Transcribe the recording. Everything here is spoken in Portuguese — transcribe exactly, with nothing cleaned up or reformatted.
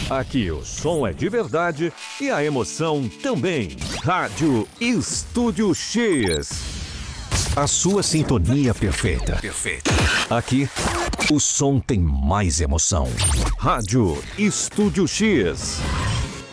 Aqui o som é de verdade e a emoção também. Rádio Estúdio X. A sua sintonia perfeita. Perfeita. Aqui, o som tem mais emoção. Rádio Estúdio X.